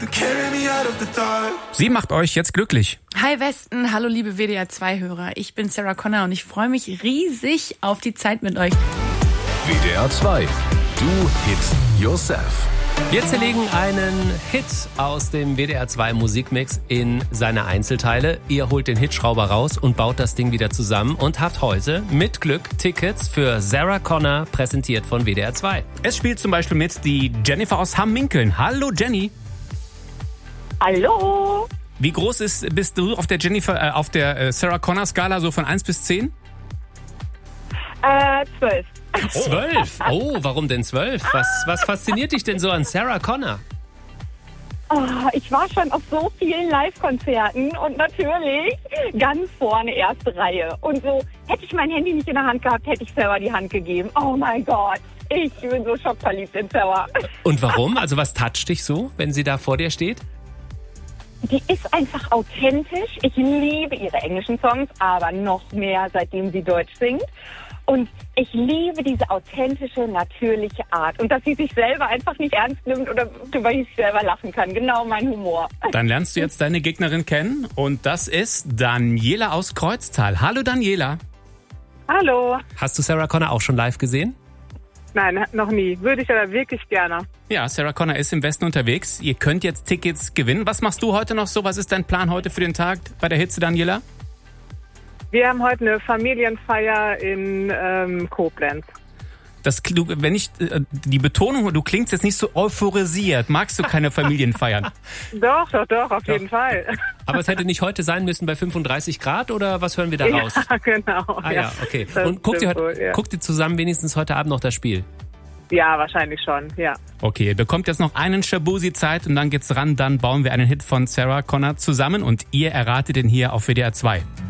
Sie macht euch jetzt glücklich. Hi Westen, hallo liebe WDR 2-Hörer. Ich bin Sarah Connor und ich freue mich riesig auf die Zeit mit euch. WDR 2, du hit yourself. Wir zerlegen einen Hit aus dem WDR 2 Musikmix in seine Einzelteile. Ihr holt den Hitschrauber raus und baut das Ding wieder zusammen und habt heute mit Glück Tickets für Sarah Connor, präsentiert von WDR 2. Es spielt zum Beispiel mit die Jennifer aus Hamminkeln. Hallo Jenny. Hallo. Wie groß bist du auf der Sarah Connor Skala so von 1 bis 10? 12. 12? Oh, warum denn 12? Was fasziniert dich denn so an Sarah Connor? Oh, ich war schon auf so vielen Live-Konzerten und natürlich ganz vorne erste Reihe. Und so, hätte ich mein Handy nicht in der Hand gehabt, hätte ich Sarah die Hand gegeben. Oh mein Gott, ich bin so schockverliebt in Sarah. Und warum? Also was toucht dich so, wenn sie da vor dir steht? Die ist einfach authentisch. Ich liebe ihre englischen Songs, aber noch mehr, seitdem sie Deutsch singt. Und ich liebe diese authentische, natürliche Art. Und dass sie sich selber einfach nicht ernst nimmt oder über sich selber lachen kann. Genau mein Humor. Dann lernst du jetzt deine Gegnerin kennen. Und das ist Daniela aus Kreuztal. Hallo Daniela. Hallo. Hast du Sarah Connor auch schon live gesehen? Nein, noch nie. Würde ich aber wirklich gerne. Ja, Sarah Connor ist im Westen unterwegs. Ihr könnt jetzt Tickets gewinnen. Was machst du heute noch so? Was ist dein Plan heute für den Tag bei der Hitze, Daniela? Wir haben heute eine Familienfeier in Koblenz. Die Betonung, du klingst jetzt nicht so euphorisiert. Magst du keine Familienfeiern? Doch, auf jeden Fall. Aber es hätte nicht heute sein müssen bei 35 Grad oder was hören wir da raus? Ja, genau. Ja, okay. Das Und guckt ihr zusammen wenigstens heute Abend noch das Spiel? Ja, wahrscheinlich schon, ja. Okay, ihr bekommt jetzt noch einen Shabuzi-Zeit und dann geht's ran. Dann bauen wir einen Hit von Sarah Connor zusammen und ihr erratet den hier auf WDR 2.